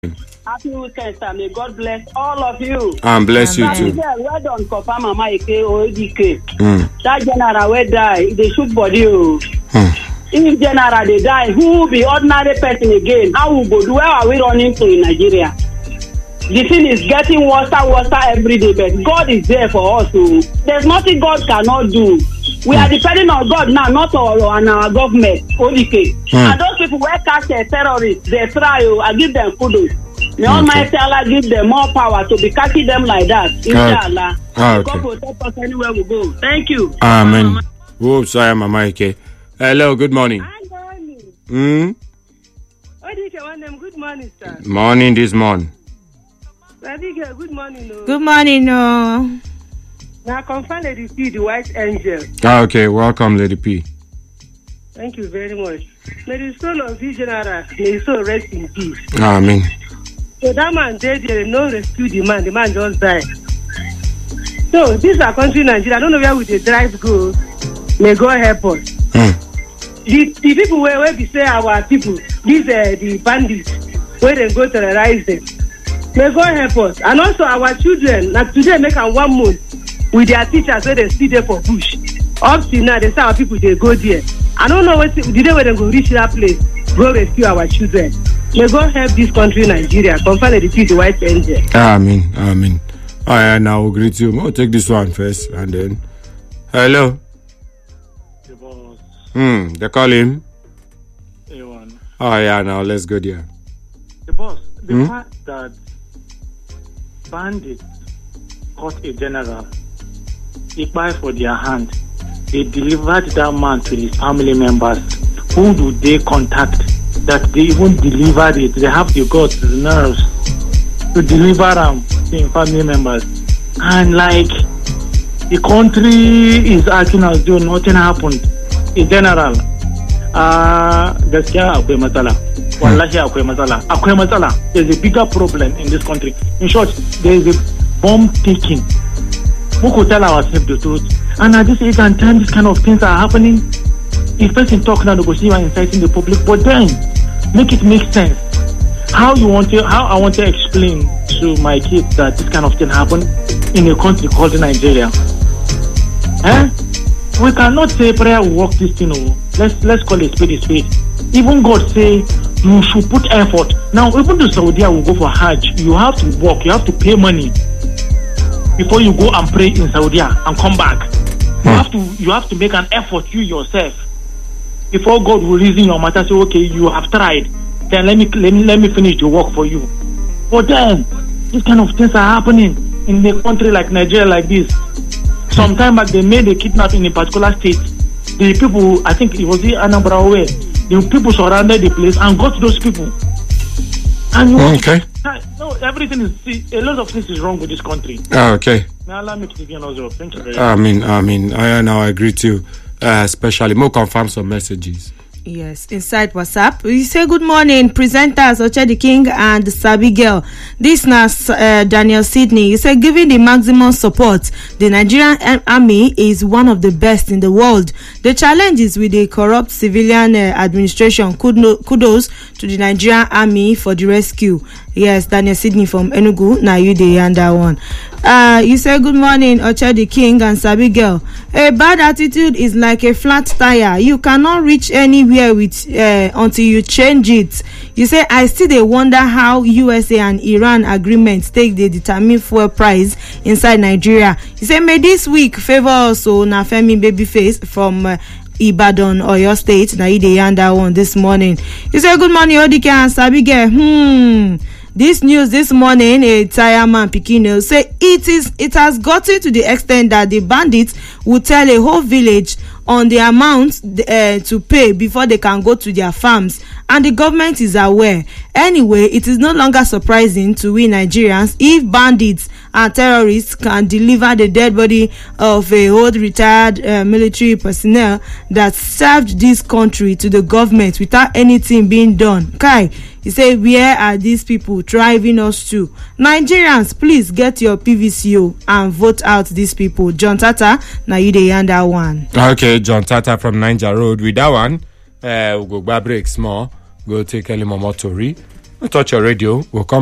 Happy weekend, sir. May God bless all of you. And bless you too. Well done, Kofa Mama Ike ODK. That general will die. They shoot body. If general they die, who will be ordinary person again? How will go? Where are we running to in Nigeria? The thing is getting worse every day, but God is there for us. There's nothing God cannot do. We are depending on God now, not on our government, ODK. And those people who catch terrorists, they try. I give them kudos. May Almighty Allah give them more power to be catching them like that. Inshallah. God protect us anywhere we go. Thank you. Amen. Oh, sorry, Mama Ike. Hello, good morning. Good morning, sir. Morning this morning. Good morning. Good morning. Now, confirm Lady P, the white angel. Okay, welcome, Lady P. Thank you very much. May the soul of the general, may his soul rest in peace. Amen. So that man dead, there no rescue the man just died. So this is our country, Nigeria. I don't know where we the drive go. May God help us. The people where we say our people, these the bandits, where they go terrorize them. May God help us. And also our children, like today make a 1 month with their teachers where they stay there for bush. Up till now, they say our people, they go there. I don't know what the day when they go reach that place, go rescue our children. May God help this country, Nigeria. Confirm the white angel. Amen. Amen. I now greet you. I'll take this one first and then. Hello. The boss. They call him. A1. Oh yeah, now let's go there. The boss. The fact that bandits caught a general, they buy for their hand. They delivered that man to his family members. Who do they contact that they even delivered it? They have the guts, the nerves to deliver them to his family members. And like the country is acting as though nothing happened. In general, gaskiya akwai matsala. Wallahi akwai matsala. There's a bigger problem in this country. In short, there is a bomb taking. We could tell ourselves the truth. And at this age and time, this kind of things are happening. If person talk now, you are inciting the public, but then make it make sense. How I want to explain to my kids that this kind of thing happen in a country called Nigeria. We cannot say prayer will work this thing. Let's call it spade a spade. Even God say you should put effort. Now, even the Saudi will go for Hajj. You have to work. You have to pay money before you go and pray in Saudi and come back. You have to make an effort you yourself before God will reason your matter. Say, okay, you have tried. Then let me finish the work for you. But then these kind of things are happening in a country like Nigeria, like this. Some time back, they made a kidnapping in a particular state. The people, I think it was the Anambra way. The people surrounded the place and got those people. And no, everything is, a lot of things is wrong with this country. Okay. May Allah make it again also. Thank you very much. Amen. I agree too. Especially more confirm some messages. Yes, inside WhatsApp. We say good morning, presenters Ochedi King and Sabi Girl. This is Daniel Sydney. You say giving the maximum support, the Nigerian army is one of the best in the world. The challenges with the corrupt civilian administration. Kudos to the Nigerian army for the rescue. Yes, Daniel Sydney from Enugu. Now you dey and that one. You say good morning, Ochedi King and Sabi Girl. A bad attitude is like a flat tire. You cannot reach anywhere with until you change it. You say I still dey wonder how USA and Iran agreements take the determine fuel price inside Nigeria. You say may this week favor also na Femi Babyface from Ibadan, Oyo State. Now you dey and that one this morning. You say good morning, ODK and Sabi Girl. This news this morning, a tire man Pikino say it has gotten to the extent that the bandits will tell a whole village on the amount to pay before they can go to their farms, and the government is aware. Anyway, it is no longer surprising to we Nigerians if bandits and terrorists can deliver the dead body of a old retired military personnel that served this country to the government without anything being done. Kai, he said, where are these people driving us to? Nigerians, please get your PVCO and vote out these people. John Tata, now you dey hand that one. Okay, John Tata from Niger Road. With that one, we'll go back break small. Go take Ellie Momotori. Don't touch your radio. We'll come